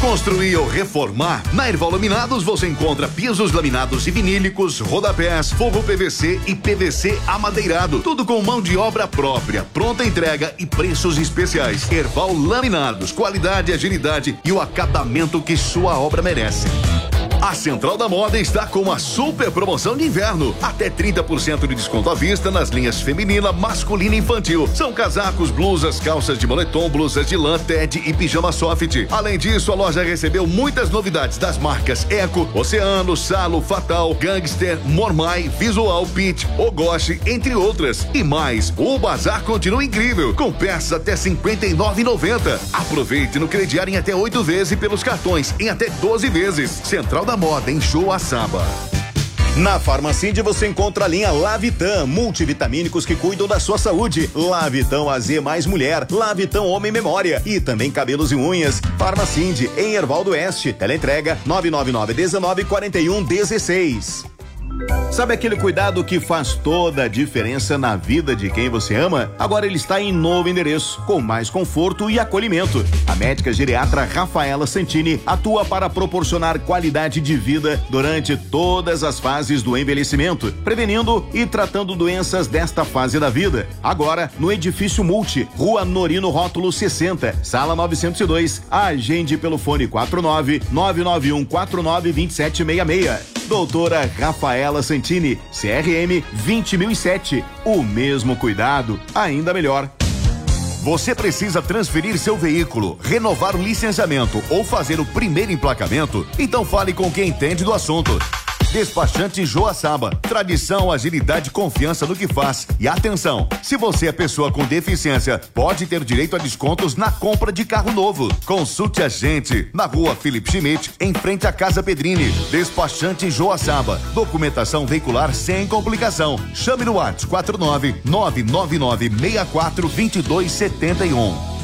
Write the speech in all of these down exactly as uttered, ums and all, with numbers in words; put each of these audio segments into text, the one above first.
Construir ou reformar? Na Erval Laminados você encontra pisos laminados e vinílicos, rodapés, forro P V C e P V C amadeirado. Tudo com mão de obra própria, pronta entrega e preços especiais. Erval Laminados, qualidade, agilidade e o acabamento que sua obra merece. A Central da Moda está com uma super promoção de inverno. Até trinta por cento de desconto à vista nas linhas feminina, masculina e infantil. São casacos, blusas, calças de moletom, blusas de lã, Ted e pijama soft. Além disso, a loja recebeu muitas novidades das marcas Eco, Oceano, Salo, Fatal, Gangster, Mormai, Visual, Pitch, Ogoshi, entre outras. E mais, o bazar continua incrível, com peças até cinquenta e nove reais e noventa centavos. Aproveite no crediário em até oito vezes e pelos cartões em até doze vezes. Central da Moda em Joaçaba. Na Farmacinde você encontra a linha Lavitan, multivitamínicos que cuidam da sua saúde. Lavitan A Z mais mulher, Lavitan Homem Memória e também cabelos e unhas. Farmacinde em Erval do Oeste. Teleentrega nove nove nove, dezenove, quarenta e um, dezesseis. Sabe aquele cuidado que faz toda a diferença na vida de quem você ama? Agora ele está em novo endereço, com mais conforto e acolhimento. A médica geriatra Rafaela Santini atua para proporcionar qualidade de vida durante todas as fases do envelhecimento, prevenindo e tratando doenças desta fase da vida. Agora, no Edifício Multi, Rua Norino Rótulo sessenta, Sala novecentos e dois. Agende pelo fone quatro nove nove nove um quatro nove dois sete seis seis. Doutora Rafaela Santini, C R M vinte mil e sete. O mesmo cuidado, ainda melhor. Você precisa transferir seu veículo, renovar o licenciamento ou fazer o primeiro emplacamento? Então fale com quem entende do assunto. Despachante Joaçaba, tradição, agilidade e confiança no que faz. E atenção, se você é pessoa com deficiência, pode ter direito a descontos na compra de carro novo. Consulte a gente na Rua Felipe Schmidt, em frente à Casa Pedrini. Despachante Joaçaba, documentação veicular sem complicação. Chame no WhatsApp quatro nove nove nove nove seis quatro dois dois sete um.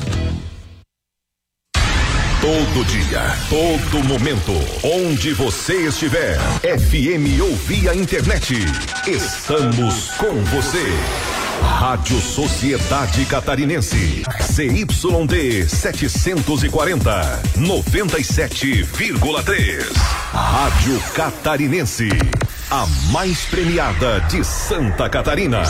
Todo dia, todo momento, onde você estiver, F M ou via internet, estamos com você. Rádio Sociedade Catarinense, C Y D setecentos e quarenta, noventa e sete vírgula três. Rádio Catarinense, a mais premiada de Santa Catarina.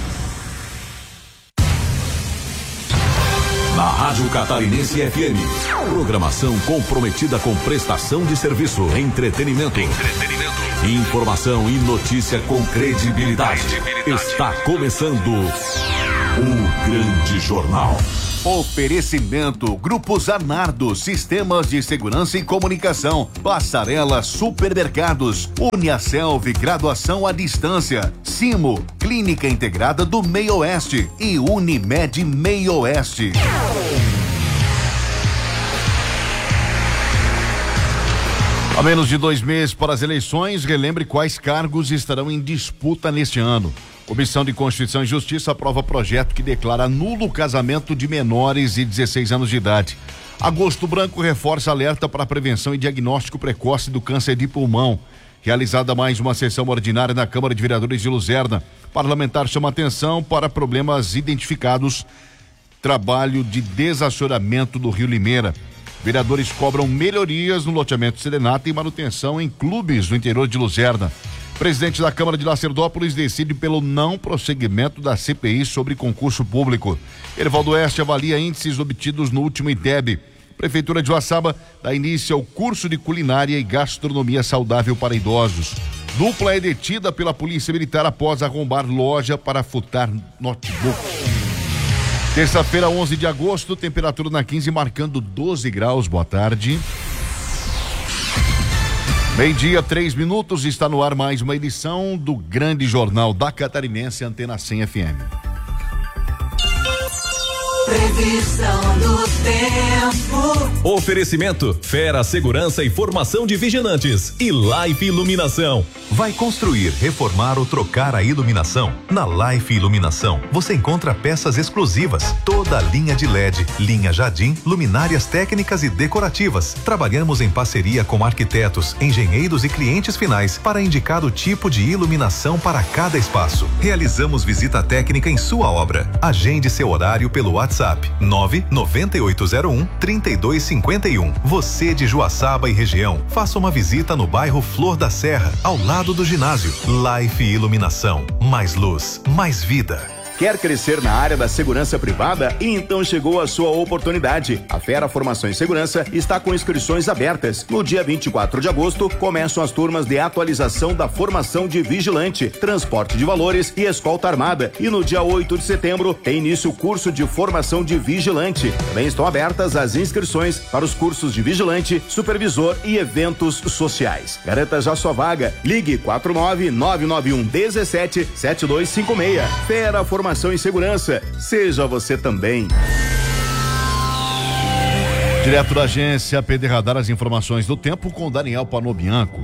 Na Rádio Catarinense F M. Programação comprometida com prestação de serviço, entretenimento, entretenimento, informação e notícia com credibilidade. credibilidade. Está começando o Grande Jornal. Oferecimento Grupo Zanardo, Sistemas de Segurança e Comunicação, Passarela Supermercados, Uniaselv, Graduação à Distância, Simo, Clínica Integrada do Meio Oeste e Unimed Meio Oeste. A menos de dois meses para as eleições, relembre quais cargos estarão em disputa neste ano. Comissão de Constituição e Justiça aprova projeto que declara nulo o casamento de menores de dezesseis anos de idade. Agosto Branco reforça alerta para a prevenção e diagnóstico precoce do câncer de pulmão. Realizada mais uma sessão ordinária na Câmara de Vereadores de Luzerna. Parlamentar chama atenção para problemas identificados. Trabalho de desassoramento do Rio Limeira. Vereadores cobram melhorias no loteamento Serenata e manutenção em clubes no interior de Luzerna. Presidente da Câmara de Lacerdópolis decide pelo não prosseguimento da C P I sobre concurso público. Erval do Oeste avalia índices obtidos no último I D E B. Prefeitura de Joaçaba dá início ao curso de culinária e gastronomia saudável para idosos. Dupla é detida pela Polícia Militar após arrombar loja para furtar notebook. Terça-feira, onze de agosto, temperatura na quinze marcando doze graus. Boa tarde. Meio-dia, três minutos, está no ar mais uma edição do Grande Jornal da Catarinense, Antena cem F M. Previsão do tempo. Oferecimento Fera Segurança e Formação de Vigilantes e Life Iluminação. Vai construir, reformar ou trocar a iluminação? Na Life Iluminação você encontra peças exclusivas, toda a linha de L E D, linha Jardim, luminárias técnicas e decorativas. Trabalhamos em parceria com arquitetos, engenheiros e clientes finais para indicar o tipo de iluminação para cada espaço. Realizamos visita técnica em sua obra. Agende seu horário pelo WhatsApp nove nove oito oito zero um, três dois cinco um. Você de Joaçaba e região, faça uma visita no bairro Flor da Serra, ao lado do ginásio. Life Iluminação, mais luz, mais vida. Quer crescer na área da segurança privada? Então chegou a sua oportunidade. A Fera Formação em Segurança está com inscrições abertas. No dia vinte e quatro de agosto, começam as turmas de atualização da formação de vigilante, transporte de valores e escolta armada. E no dia oito de setembro, tem início o curso de formação de vigilante. Também estão abertas as inscrições para os cursos de vigilante, supervisor e eventos sociais. Garanta já sua vaga. Ligue quatro nove nove nove um um sete sete dois cinco seis. Fera Formação em Segurança, seja você também. Direto da agência P D Radar, as informações do tempo com Daniel Panobianco.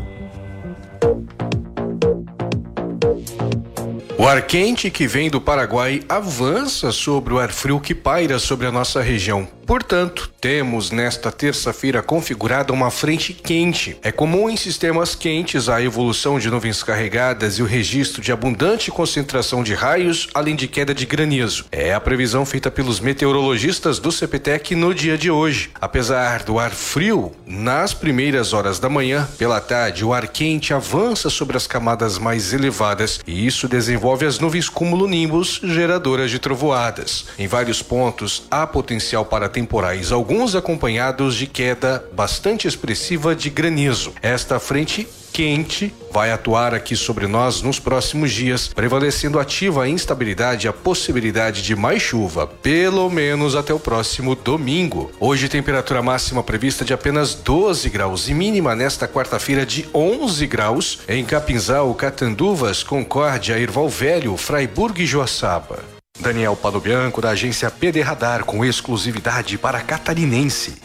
O ar quente que vem do Paraguai avança sobre o ar frio que paira sobre a nossa região. Portanto, temos nesta terça-feira configurada uma frente quente. É comum em sistemas quentes a evolução de nuvens carregadas e o registro de abundante concentração de raios, além de queda de granizo. É a previsão feita pelos meteorologistas do CPTEC no dia de hoje. Apesar do ar frio, nas primeiras horas da manhã, pela tarde, o ar quente avança sobre as camadas mais elevadas e isso desenvolve as nuvens cumulonimbus geradoras de trovoadas. Em vários pontos, há potencial para temporais, alguns acompanhados de queda bastante expressiva de granizo. Esta frente quente vai atuar aqui sobre nós nos próximos dias, prevalecendo ativa a instabilidade e a possibilidade de mais chuva, pelo menos até o próximo domingo. Hoje, temperatura máxima prevista de apenas doze graus e mínima nesta quarta-feira de onze graus em Capinzal, Catanduvas, Concórdia, Erval Velho, Fraiburgo e Joaçaba. Daniel Panobianco, da agência P D Radar, com exclusividade para catarinense.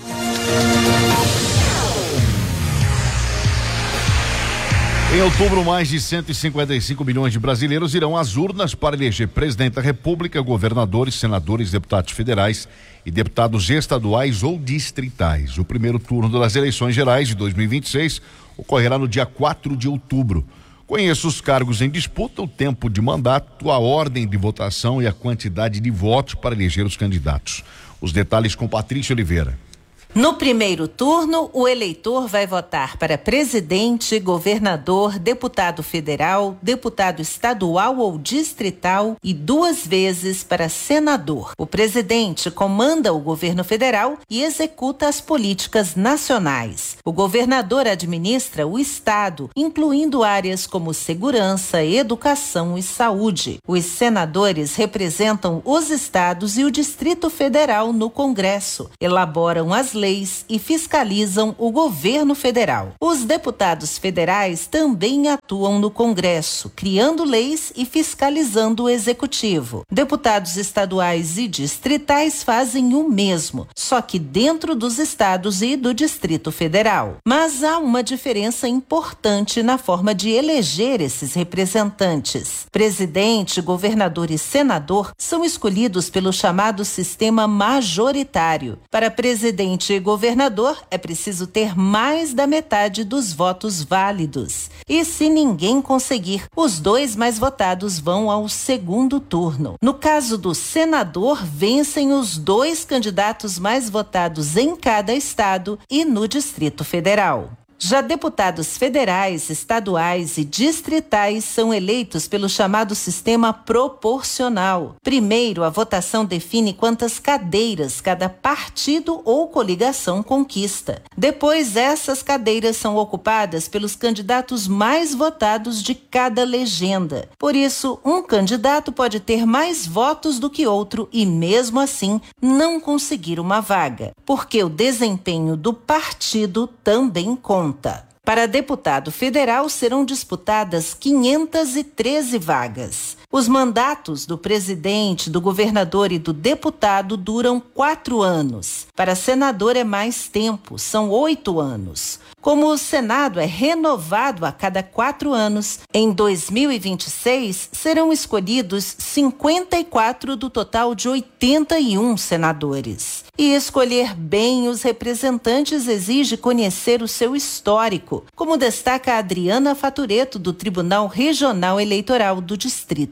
Em outubro, mais de cento e cinquenta e cinco milhões de brasileiros irão às urnas para eleger presidente da República, governadores, senadores, deputados federais e deputados estaduais ou distritais. O primeiro turno das eleições gerais de dois mil e vinte e seis ocorrerá no dia quatro de outubro. Conheça os cargos em disputa, o tempo de mandato, a ordem de votação e a quantidade de votos para eleger os candidatos. Os detalhes com Patrícia Oliveira. No primeiro turno, o eleitor vai votar para presidente, governador, deputado federal, deputado estadual ou distrital e duas vezes para senador. O presidente comanda o governo federal e executa as políticas nacionais. O governador administra o estado, incluindo áreas como segurança, educação e saúde. Os senadores representam os estados e o Distrito Federal no Congresso, elaboram as leis e fiscalizam o governo federal. Os deputados federais também atuam no Congresso, criando leis e fiscalizando o executivo. Deputados estaduais e distritais fazem o mesmo, só que dentro dos estados e do Distrito Federal. Mas há uma diferença importante na forma de eleger esses representantes. Presidente, governador e senador são escolhidos pelo chamado sistema majoritário. Para presidente e governador, é preciso ter mais da metade dos votos válidos. E se ninguém conseguir, os dois mais votados vão ao segundo turno. No caso do senador, vencem os dois candidatos mais votados em cada estado e no Distrito Federal. Já deputados federais, estaduais e distritais são eleitos pelo chamado sistema proporcional. Primeiro, a votação define quantas cadeiras cada partido ou coligação conquista. Depois, essas cadeiras são ocupadas pelos candidatos mais votados de cada legenda. Por isso, um candidato pode ter mais votos do que outro e, mesmo assim, não conseguir uma vaga, porque o desempenho do partido também conta. Para deputado federal serão disputadas quinhentas e treze vagas. Os mandatos do presidente, do governador e do deputado duram quatro anos. Para senador é mais tempo, são oito anos. Como o Senado é renovado a cada quatro anos, em dois mil e vinte e seis serão escolhidos cinquenta e quatro do total de oitenta e um senadores. E escolher bem os representantes exige conhecer o seu histórico, como destaca a Adriana Fatureto, do Tribunal Regional Eleitoral do Distrito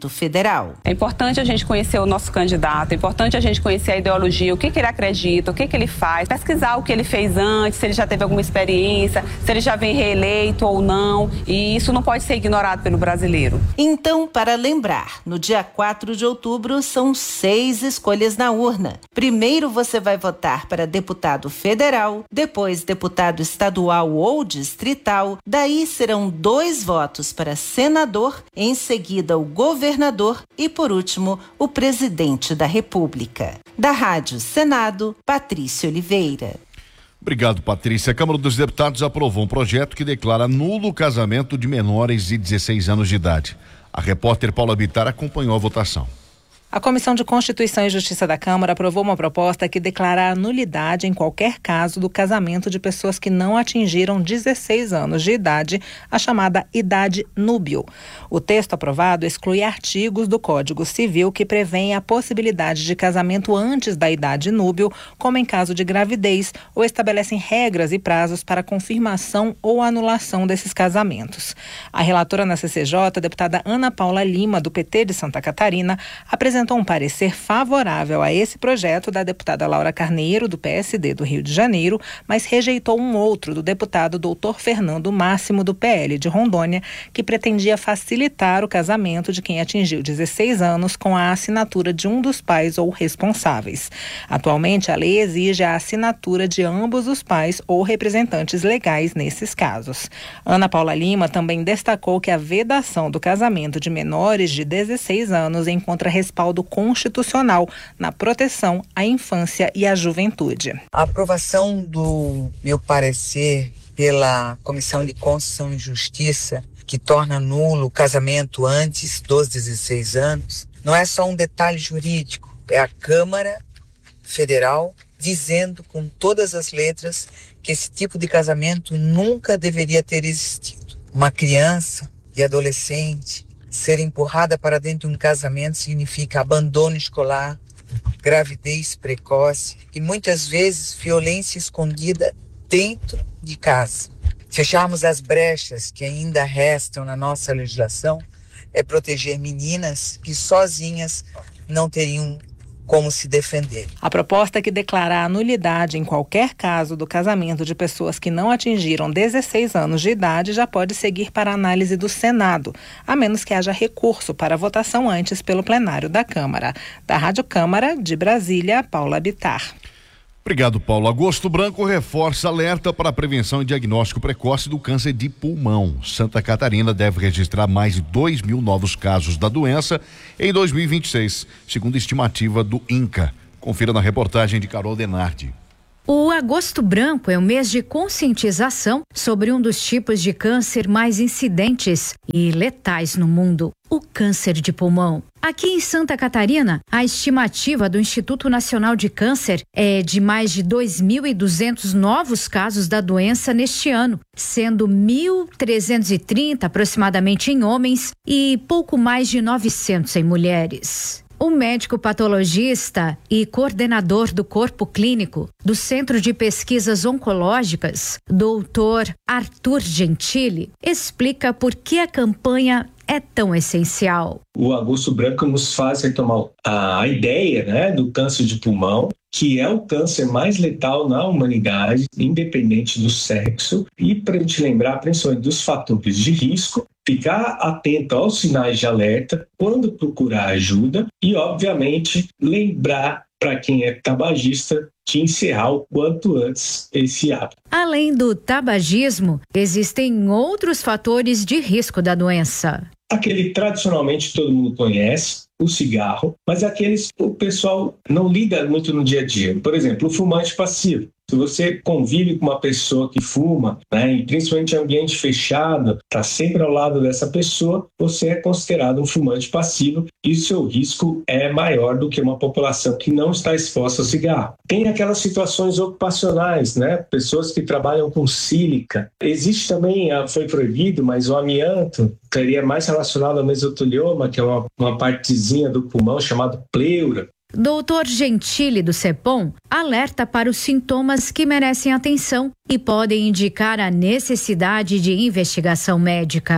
deputado federal. É importante a gente conhecer o nosso candidato, é importante a gente conhecer a ideologia, o que, que ele acredita, o que, que ele faz, pesquisar o que ele fez antes, se ele já teve alguma experiência, se ele já vem reeleito ou não, e isso não pode ser ignorado pelo brasileiro. Então, para lembrar, no dia quatro de outubro são seis escolhas na urna. Primeiro você vai votar para deputado federal, depois deputado estadual ou distrital, daí serão dois votos para senador, em seguida o governador e, por último, o presidente da República. Da Rádio Senado, Patrícia Oliveira. Obrigado, Patrícia. A Câmara dos Deputados aprovou um projeto que declara nulo o casamento de menores de dezesseis anos de idade. A repórter Paula Bittar acompanhou a votação. A Comissão de Constituição e Justiça da Câmara aprovou uma proposta que declara a nulidade em qualquer caso do casamento de pessoas que não atingiram dezesseis anos de idade, a chamada idade núbil. O texto aprovado exclui artigos do Código Civil que prevêem a possibilidade de casamento antes da idade núbil, como em caso de gravidez, ou estabelecem regras e prazos para confirmação ou anulação desses casamentos. A relatora na C C J, a deputada Ana Paula Lima, do P T de Santa Catarina, apresentou apresentou um parecer favorável a esse projeto da deputada Laura Carneiro, do P S D do Rio de Janeiro, mas rejeitou um outro do deputado doutor Fernando Máximo, do P L de Rondônia, que pretendia facilitar o casamento de quem atingiu dezesseis anos com a assinatura de um dos pais ou responsáveis. Atualmente, a lei exige a assinatura de ambos os pais ou representantes legais nesses casos. Ana Paula Lima também destacou que a vedação do casamento de menores de dezesseis anos encontra respaldo constitucional na proteção à infância e à juventude. A aprovação do meu parecer pela Comissão de Constituição e Justiça, que torna nulo o casamento antes dos dezesseis anos, não é só um detalhe jurídico, é a Câmara Federal dizendo com todas as letras que esse tipo de casamento nunca deveria ter existido. Uma criança e adolescente ser empurrada para dentro de um casamento significa abandono escolar, gravidez precoce e muitas vezes violência escondida dentro de casa. Fecharmos as brechas que ainda restam na nossa legislação é proteger meninas que sozinhas não teriam como se defender. A proposta que declara a nulidade em qualquer caso do casamento de pessoas que não atingiram dezesseis anos de idade já pode seguir para análise do Senado, a menos que haja recurso para votação antes pelo plenário da Câmara. Da Rádio Câmara, de Brasília, Paula Bittar. Obrigado, Paulo. Agosto Branco reforça alerta para a prevenção e diagnóstico precoce do câncer de pulmão. Santa Catarina deve registrar mais de dois mil novos casos da doença em dois mil e vinte e seis, segundo estimativa do INCA. Confira na reportagem de Carol Denardi. O Agosto Branco é um mês de conscientização sobre um dos tipos de câncer mais incidentes e letais no mundo, o câncer de pulmão. Aqui em Santa Catarina, a estimativa do Instituto Nacional de Câncer é de mais de dois mil e duzentos novos casos da doença neste ano, sendo mil trezentos e trinta aproximadamente em homens e pouco mais de novecentos em mulheres. O médico patologista e coordenador do corpo clínico do Centro de Pesquisas Oncológicas, doutor Arthur Gentili, explica por que a campanha é tão essencial. O Agosto Branco nos faz retomar a ideia, né, do câncer de pulmão, que é o câncer mais letal na humanidade, independente do sexo, e para a gente lembrar principalmente dos fatores de risco, ficar atento aos sinais de alerta quando procurar ajuda e, obviamente, lembrar para quem é tabagista de encerrar o quanto antes esse hábito. Além do tabagismo, existem outros fatores de risco da doença. Aquele tradicionalmente todo mundo conhece, o cigarro, mas aqueles que o pessoal não liga muito no dia a dia. Por exemplo, o fumante passivo. Se você convive com uma pessoa que fuma, né, e principalmente em ambiente fechado, está sempre ao lado dessa pessoa, você é considerado um fumante passivo e o seu risco é maior do que uma população que não está exposta ao cigarro. Tem aquelas situações ocupacionais, né, pessoas que trabalham com sílica. Existe também, foi proibido, mas o amianto seria mais relacionado ao mesotelioma, que é uma, uma partezinha do pulmão chamado pleura. doutor Gentili, do CEPOM, alerta para os sintomas que merecem atenção e podem indicar a necessidade de investigação médica.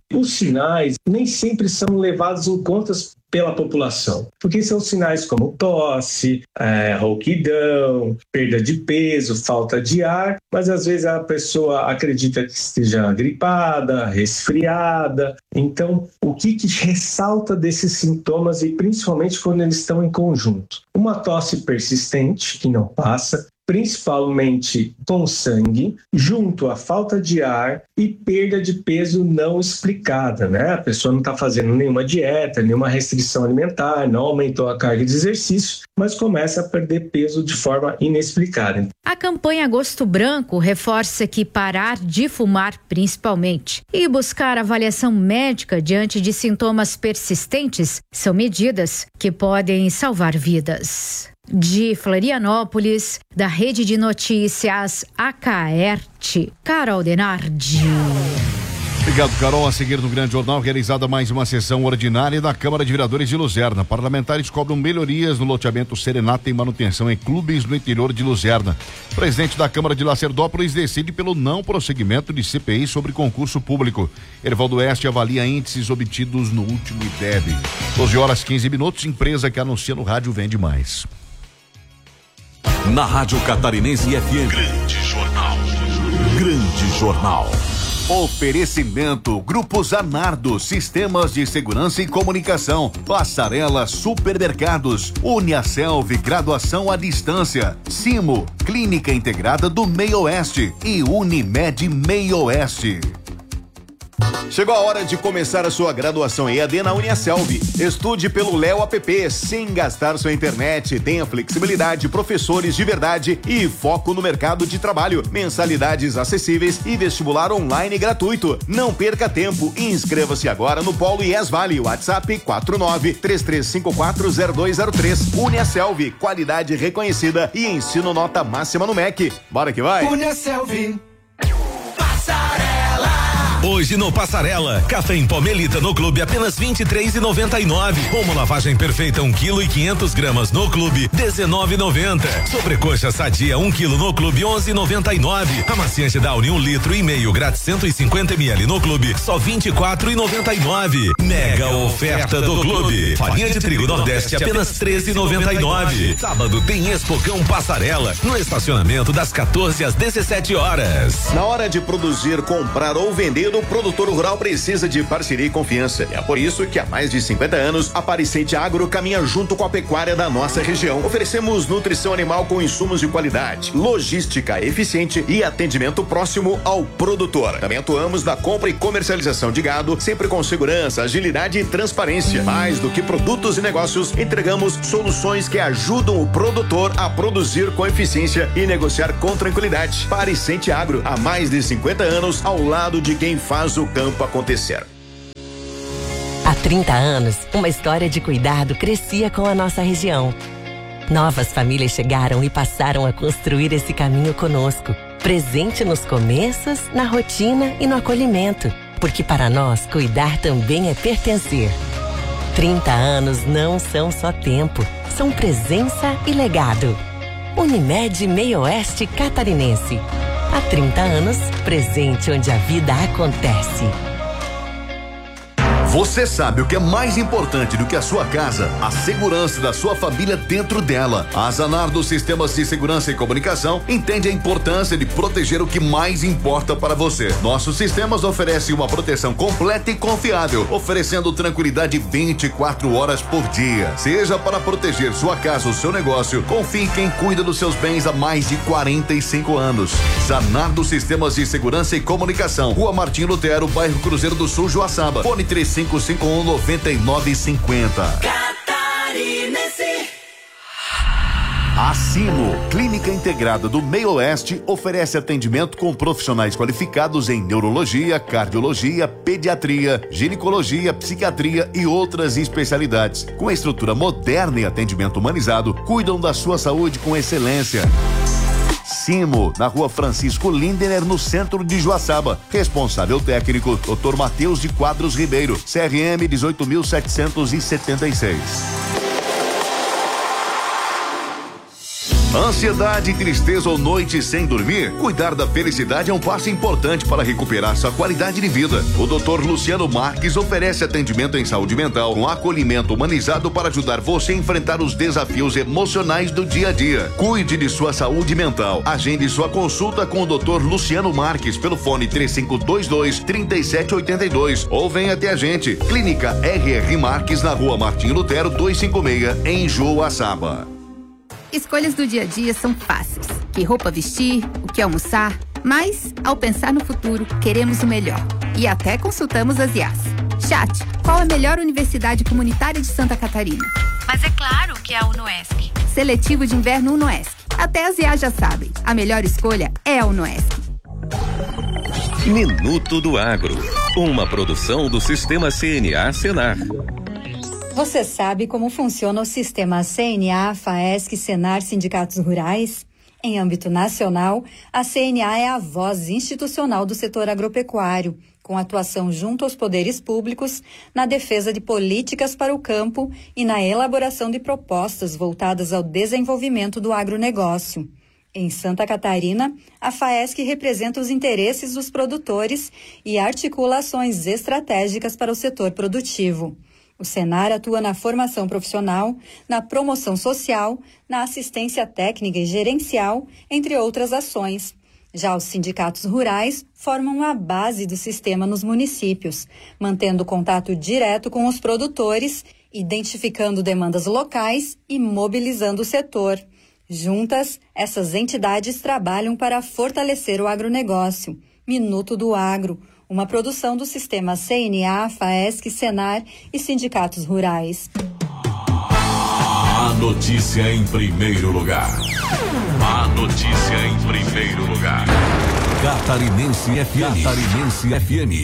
os sinais nem sempre são levados em conta pela população, porque são sinais como tosse, é, rouquidão, perda de peso, falta de ar, mas às vezes a pessoa acredita que esteja gripada, resfriada. Então, o que, que ressalta desses sintomas, e principalmente quando eles estão em conjunto? Uma tosse persistente que não passa, principalmente com sangue, junto à falta de ar e perda de peso não explicada, né? A pessoa não está fazendo nenhuma dieta, nenhuma restrição alimentar, não aumentou a carga de exercício, mas começa a perder peso de forma inexplicada. A campanha Agosto Branco reforça que parar de fumar, principalmente, e buscar avaliação médica diante de sintomas persistentes são medidas que podem salvar vidas. De Florianópolis, da Rede de Notícias Acaerte, Carol Denardi. Obrigado, Carol. A seguir no Grande Jornal, realizada mais uma sessão ordinária da Câmara de Vereadores de Luzerna. Parlamentares cobram melhorias no loteamento Serenata e manutenção em clubes no interior de Luzerna. O presidente da Câmara de Lacerdópolis decide pelo não prosseguimento de C P I sobre concurso público. Ervaldo Oeste avalia índices obtidos no último I D E B. doze horas quinze minutos, empresa que anuncia no rádio vende mais. Na Rádio Catarinense F M. Grande Jornal. Grande Jornal. Oferecimento Grupo Zanardo, Sistemas de Segurança e Comunicação, Passarela Supermercados, Uniaselv, Graduação à Distância, Simo, Clínica Integrada do Meio Oeste e Unimed Meio Oeste. Chegou a hora de começar a sua graduação E A D na Uniaselv. Estude pelo Léo App, sem gastar sua internet. Tenha flexibilidade, professores de verdade e foco no mercado de trabalho. Mensalidades acessíveis e vestibular online gratuito. Não perca tempo. Inscreva-se agora no Polo I E S Vale. WhatsApp quatro nove três três cinco quatro zero dois zero três. Uniaselv, qualidade reconhecida e ensino nota máxima no M E C. Bora que vai. Uniaselv. Hoje no Passarela, café em pó Melita no clube apenas vinte e três reais e noventa e nove. Uma lavagem perfeita um quilo e quinhentos gramas no clube dezenove reais e noventa. Sobrecoxa sadia um quilo no clube onze reais e noventa e nove. Amaciante Downy um litro e meio grátis cento e cinquenta mililitros no clube só vinte e quatro reais e noventa e nove. Mega oferta do clube. Farinha de trigo Nordeste apenas treze reais e noventa e nove. Sábado tem Expocão Passarela no estacionamento das quatorze às dezessete horas. Na hora de produzir, comprar ou vender, o produtor rural precisa de parceria e confiança. É por isso que há mais de cinquenta anos a Parisente Agro caminha junto com a pecuária da nossa região. Oferecemos nutrição animal com insumos de qualidade, logística eficiente e atendimento próximo ao produtor. Também atuamos na compra e comercialização de gado, sempre com segurança, agilidade e transparência. Mais do que produtos e negócios, entregamos soluções que ajudam o produtor a produzir com eficiência e negociar com tranquilidade. Parisente Agro, há mais de cinquenta anos, ao lado de quem faz o campo acontecer. Há trinta anos, uma história de cuidado crescia com a nossa região. Novas famílias chegaram e passaram a construir esse caminho conosco, presente nos começos, na rotina e no acolhimento, porque para nós cuidar também é pertencer. trinta anos não são só tempo, são presença e legado. Unimed Meio Oeste Catarinense. Há trinta anos, presente onde a vida acontece. Você sabe o que é mais importante do que a sua casa? A segurança da sua família dentro dela. A Zanardo Sistemas de Segurança e Comunicação entende a importância de proteger o que mais importa para você. Nossos sistemas oferecem uma proteção completa e confiável, oferecendo tranquilidade vinte e quatro horas por dia. Seja para proteger sua casa ou seu negócio, confie em quem cuida dos seus bens há mais de quarenta e cinco anos. Zanardo Sistemas de Segurança e Comunicação. Rua Martim Lutero, bairro Cruzeiro do Sul, Joaçaba. Fone três cinco cinco um nove nove cinco zero. Catarinense. A Simo, Clínica Integrada do Meio Oeste, oferece atendimento com profissionais qualificados em neurologia, cardiologia, pediatria, ginecologia, psiquiatria e outras especialidades. Com estrutura moderna e atendimento humanizado, cuidam da sua saúde com excelência. Simo, na Rua Francisco Lindener, no centro de Joaçaba. Responsável técnico, doutor Matheus de Quadros Ribeiro, C R M dezoito mil setecentos e setenta e seis. Ansiedade, tristeza ou noite sem dormir? Cuidar da felicidade é um passo importante para recuperar sua qualidade de vida. O doutor Luciano Marques oferece atendimento em saúde mental com acolhimento humanizado para ajudar você a enfrentar os desafios emocionais do dia a dia. Cuide de sua saúde mental. Agende sua consulta com o doutor Luciano Marques pelo fone três cinco dois dois, três sete oito dois ou venha até a gente. Clínica R R Marques na rua Martim Lutero duzentos e cinquenta e seis em Joaçaba. Escolhas do dia a dia são fáceis. Que roupa vestir, o que almoçar. Mas, ao pensar no futuro, queremos o melhor. E até consultamos as I A S. Chat, qual a melhor universidade comunitária de Santa Catarina? Mas é claro que é a UNOESC. Seletivo de inverno UNOESC. Até as I A já sabem. A melhor escolha é a UNOESC. Minuto do Agro. Uma produção do Sistema C N A Senar. Você sabe como funciona o sistema C N A, FAESC, Senar, Sindicatos Rurais? Em âmbito nacional, a C N A é a voz institucional do setor agropecuário, com atuação junto aos poderes públicos na defesa de políticas para o campo e na elaboração de propostas voltadas ao desenvolvimento do agronegócio. Em Santa Catarina, a FAESC representa os interesses dos produtores e articula ações estratégicas para o setor produtivo. O Senar atua na formação profissional, na promoção social, na assistência técnica e gerencial, entre outras ações. Já os sindicatos rurais formam a base do sistema nos municípios, mantendo contato direto com os produtores, identificando demandas locais e mobilizando o setor. Juntas, essas entidades trabalham para fortalecer o agronegócio. Minuto do Agro, uma produção do sistema C N A, FAESC, Senar e sindicatos rurais. A notícia em primeiro lugar. A notícia em primeiro lugar. Catarinense F M. Catarinense F M.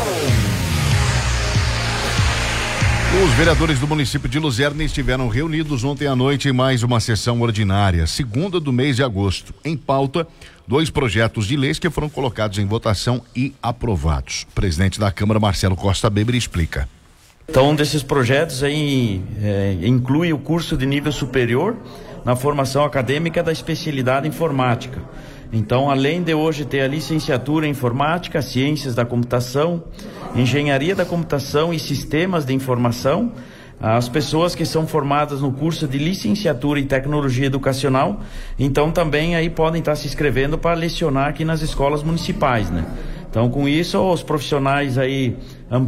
Os vereadores do município de Luzerna estiveram reunidos ontem à noite em mais uma sessão ordinária, segunda do mês de agosto. Em pauta, dois projetos de leis que foram colocados em votação e aprovados. O presidente da Câmara, Marcelo Costa Beber, explica. Então, um desses projetos aí é, inclui o curso de nível superior na formação acadêmica da especialidade informática. Então, além de hoje ter a licenciatura em informática, ciências da computação, engenharia da computação e sistemas de informação, as pessoas que são formadas no curso de licenciatura em tecnologia educacional, então também aí podem estar se inscrevendo para lecionar aqui nas escolas municipais, né? Então, com isso, os profissionais aí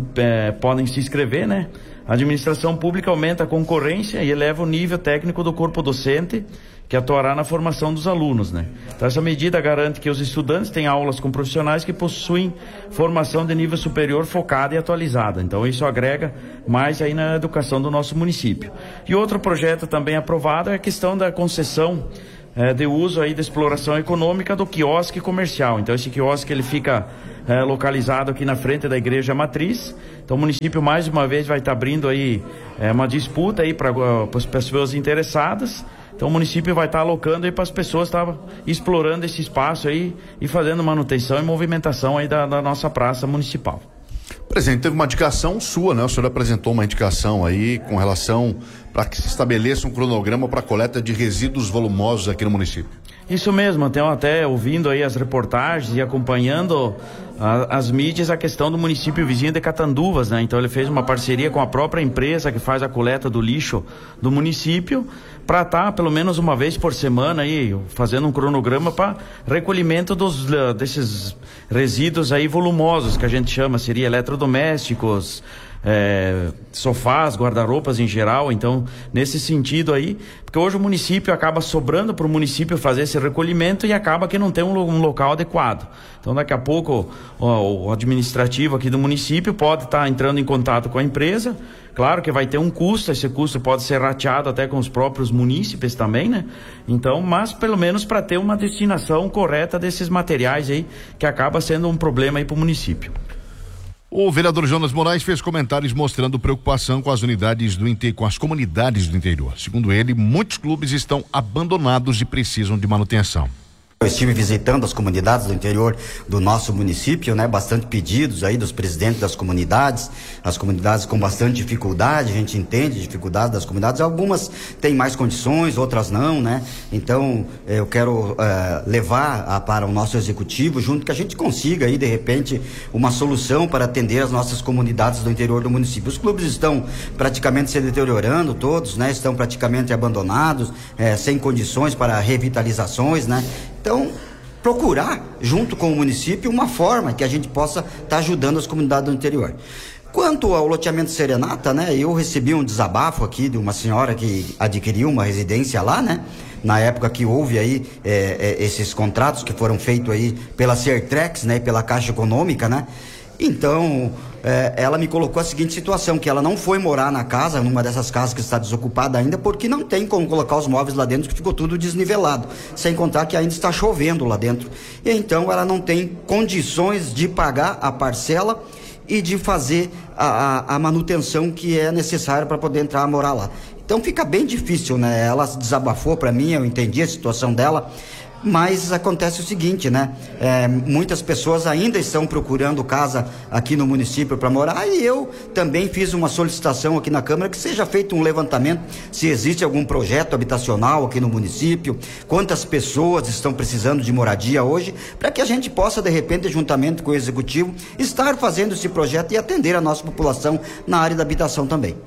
é, podem se inscrever, né? A administração pública aumenta a concorrência e eleva o nível técnico do corpo docente, que atuará na formação dos alunos, né? Então, essa medida garante que os estudantes tenham aulas com profissionais que possuem formação de nível superior focada e atualizada. Então, isso agrega mais aí na educação do nosso município. E outro projeto também aprovado é a questão da concessão é, de uso aí da exploração econômica do quiosque comercial. Então, esse quiosque ele fica é, localizado aqui na frente da Igreja Matriz. Então, o município mais uma vez vai estar abrindo aí é, uma disputa aí para as pessoas interessadas. Então o município vai estar alocando aí para as pessoas estar explorando esse espaço aí e fazendo manutenção e movimentação aí da, da nossa praça municipal. Presidente, teve uma indicação sua, né? O senhor apresentou uma indicação aí com relação para que se estabeleça um cronograma para a coleta de resíduos volumosos aqui no município. Isso mesmo, então até ouvindo aí as reportagens e acompanhando a, as mídias, a questão do município vizinho de Catanduvas, né? Então ele fez uma parceria com a própria empresa que faz a coleta do lixo do município para estar pelo menos uma vez por semana aí fazendo um cronograma para recolhimento dos, desses resíduos aí volumosos que a gente chama, seria eletrodomésticos, É, sofás, guarda-roupas em geral. Então, nesse sentido aí, porque hoje o município acaba sobrando para o município fazer esse recolhimento e acaba que não tem um, um local adequado. Então, daqui a pouco o, o administrativo aqui do município pode estar tá entrando em contato com a empresa. Claro que vai ter um custo, esse custo pode ser rateado até com os próprios munícipes também, né? Então, mas pelo menos para ter uma destinação correta desses materiais aí, que acaba sendo um problema aí para o município. O vereador Jonas Moraes fez comentários mostrando preocupação com as unidades do interior, com as comunidades do interior. Segundo ele, muitos clubes estão abandonados e precisam de manutenção. Eu estive visitando as comunidades do interior do nosso município, né? Bastante pedidos aí dos presidentes das comunidades, as comunidades com bastante dificuldade, a gente entende a dificuldade das comunidades, algumas têm mais condições, outras não, né? Então, eu quero uh, levar a, para o nosso executivo, junto que a gente consiga aí, de repente, uma solução para atender as nossas comunidades do interior do município. Os clubes estão praticamente se deteriorando todos, né? Estão praticamente abandonados, eh, sem condições para revitalizações, né? Então, procurar, junto com o município, uma forma que a gente possa estar tá ajudando as comunidades do interior. Quanto ao loteamento Serenata, né, eu recebi um desabafo aqui de uma senhora que adquiriu uma residência lá, né, na época que houve aí é, é, esses contratos que foram feitos aí pela Sertrex, né, e pela Caixa Econômica, né. Então, é, ela me colocou a seguinte situação, que ela não foi morar na casa, numa dessas casas que está desocupada ainda, porque não tem como colocar os móveis lá dentro, que ficou tudo desnivelado, sem contar que ainda está chovendo lá dentro. E então ela não tem condições de pagar a parcela e de fazer a, a, a manutenção que é necessária para poder entrar a morar lá. Então fica bem difícil, né? Ela desabafou para mim, eu entendi a situação dela, mas acontece o seguinte, né? É, muitas pessoas ainda estão procurando casa aqui no município para morar, e eu também fiz uma solicitação aqui na Câmara que seja feito um levantamento se existe algum projeto habitacional aqui no município, quantas pessoas estão precisando de moradia hoje, para que a gente possa, de repente, juntamente com o Executivo, estar fazendo esse projeto e atender a nossa população na área da habitação também.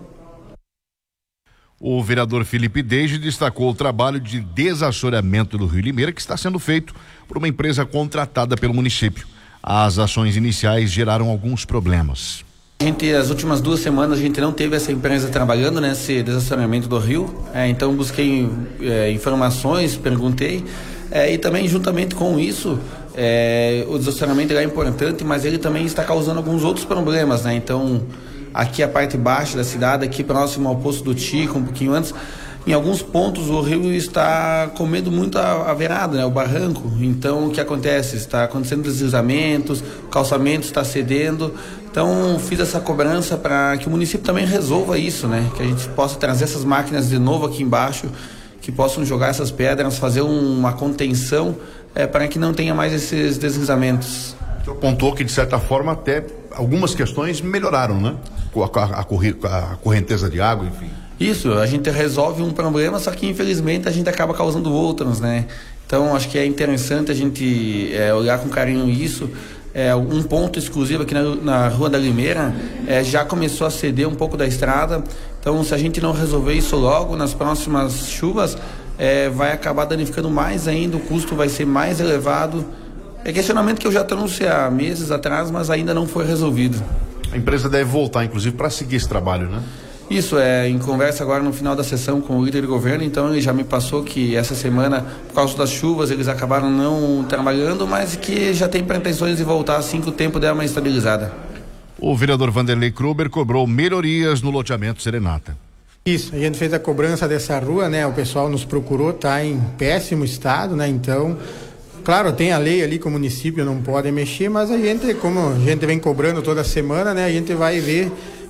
O vereador Felipe Deide destacou o trabalho de desassoreamento do Rio Limeira que está sendo feito por uma empresa contratada pelo município. As ações iniciais geraram alguns problemas. A gente, as últimas duas semanas, a gente não teve essa empresa trabalhando nesse desassoreamento do rio, é, então busquei é, informações, perguntei, é, e também juntamente com isso, é, o desassoreamento é importante, mas ele também está causando alguns outros problemas, né? Então, aqui a parte baixa da cidade, aqui próximo ao Poço do Tico, um pouquinho antes, em alguns pontos o rio está comendo muito a, a verada, né, o barranco. Então o que acontece? Está acontecendo deslizamentos, o calçamento está cedendo. Então fiz essa cobrança para que o município também resolva isso, né? Que a gente possa trazer essas máquinas de novo aqui embaixo, que possam jogar essas pedras, fazer um, uma contenção é, para que não tenha mais esses deslizamentos. O senhor apontou que, de certa forma, até algumas questões melhoraram, né? A, a, a, a correnteza de água, enfim. Isso, a gente resolve um problema, só que infelizmente a gente acaba causando outros, né? Então acho que é interessante a gente é, olhar com carinho isso. É, um ponto exclusivo aqui na, na Rua da Limeira é, já começou a ceder um pouco da estrada. Então se a gente não resolver isso logo, nas próximas chuvas, é, vai acabar danificando mais ainda, o custo vai ser mais elevado. É questionamento que eu já trouxe há meses atrás, mas ainda não foi resolvido. A empresa deve voltar, inclusive, para seguir esse trabalho, né? Isso, é em conversa agora no final da sessão com o líder do governo, então ele já me passou que essa semana, por causa das chuvas, eles acabaram não trabalhando, mas que já tem pretensões de voltar assim que o tempo der uma estabilizada. O vereador Vanderlei Kruber cobrou melhorias no loteamento Serenata. Isso, a gente fez a cobrança dessa rua, né? O pessoal nos procurou, tá em péssimo estado, né? Então, claro, tem a lei ali que o município não pode mexer, mas a gente, como a gente vem cobrando toda semana, né? A gente vai ver